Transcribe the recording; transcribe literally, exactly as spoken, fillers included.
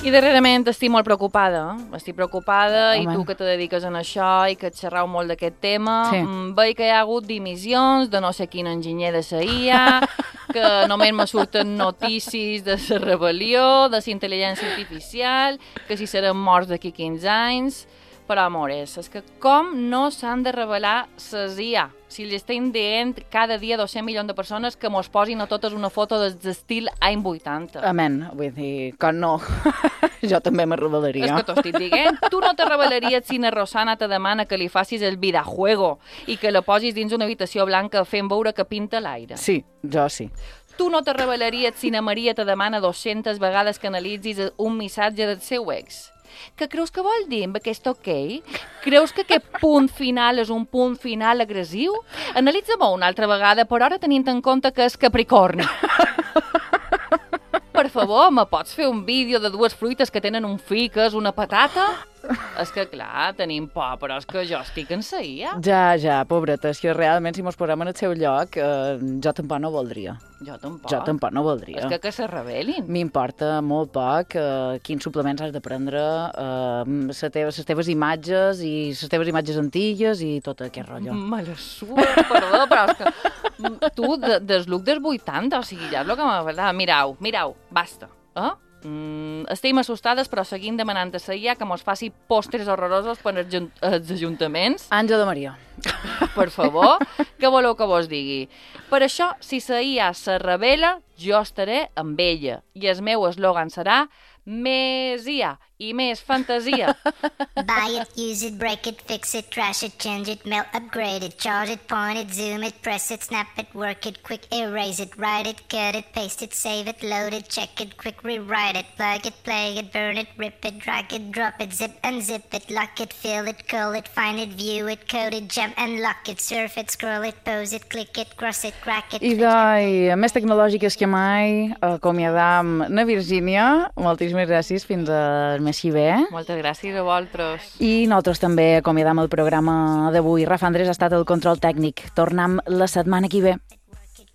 I darrerament estic molt preocupada, eh? Estic preocupada Home. i tu que te dediques a això i que et xerrau molt d'aquest tema, Sí. mm, veig que hi ha hagut dimissions de no sé quin enginyer de la I A, que només me surten notícies de la rebel·lió, de la intel·ligència artificial, que si seran morts d'aquí quinze anys. Però, amores, és que com no s'han de revelar les I A? Si li estem dient cada dia dos-cents milions de persones que mos posin a totes una foto d'estil any vuitanta. Amén, vull dir, que no. Jo també me revelaria. És que t'ho estic dient. Tu no te revelaries si na Rosana te demana que li facis el videojuego i que la posis dins una habitació blanca fent veure que pinta l'aire. Sí, jo sí. Tu no te revelaries si na Maria te demana dues-centes vegades que analitzis un missatge del seu ex. Què creus que vol dir amb aquest ok? Creus que aquest punt final és un punt final agressiu? Analitza-m'ho una altra vegada, per ara tenint en compte que és Capricorni. Per favor, me pots fer un vídeo de dues fruites que tenen un fi, que és una patata? És que, clar, tenim por, però és que jo estic en sa I A. Ja, ja, pobreta, és que realment si mos posem en el seu lloc, eh, jo tampoc no voldria. Jo tampoc. Jo tampoc no voldria. És que que se rebel·lin. M'importa molt poc eh, quins suplements has de prendre, eh, les teves, les teves imatges i les teves imatges antigues i tot aquest rotllo. Me la sua, perdó, però és que tu, de, des look dels vuitanta, o sigui, ja és el que m'agrada. Mirau, mirau, basta. Eh? Mm, estem assustades, però seguim demanant a la I A que mos faci postres horrorosos per als ajun- als ajuntaments. Àngel de Maria. Per favor, què voleu que vos digui? Per això, si la I A se revela, jo estaré amb ella. I el meu eslògan serà més I A i més fantasia. Buy it, use it, break it, fix it, trash it, change it, melt, upgrade it, charge it, point it, zoom it, press it, snap it, work it, quick erase it, write it, cut it, paste it, save it, load it, check it, quick rewrite it, plug it, play it, burn it, rip it, drag it, drop it, zip unzip it, lock it, fill it, call it, find it, view it, code it, jump and lock it, surf it, scroll it, pose it, click it, cross it, crack it. I de més tecnològiques que mai, acomiadam na Virgínia. Moltíssimes gràcies, fins al mes que ve. Moltes gràcies a vosaltres. I nosaltres també acomiadam el programa d'avui. Rafa Andrés ha estat el control tècnic. Tornem la setmana que ve.